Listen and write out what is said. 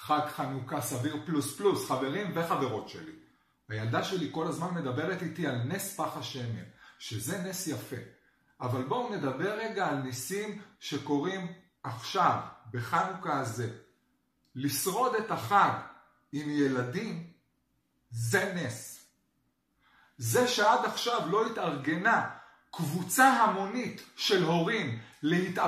חג חנוכה סביר פלוס פלוס, חברים וחברות שלי. הילדה שלי כל הזמן מדברת איתי על נס פח השמן, שזה נס יפה. אבל בואו נדבר רגע על ניסים שקורים עכשיו, בחנוכה הזה. לשרוד את החג עם ילדים, זה נס. זה שעד עכשיו לא התארגנה קבוצה המונית של הורים להתארגן,